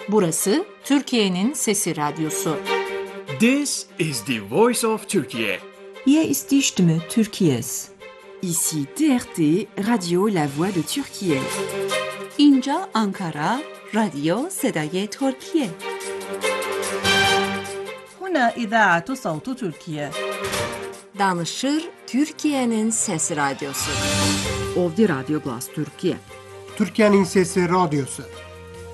Burası Türkiye'nin Sesi Radyosu. This is the voice of Turkey. Hier ist die Stimme Türkiye's. Ici TRT, Radio La Voix de Türkiye. اینجا آنکارا، رادیو صدای ترکیه. هنا إذاعة صوت تركيا. Danışır Türkiye'nin Sesi Radyosu. Ovdje Radio Glas Türkiye. Türkiye'nin Sesi Radyosu.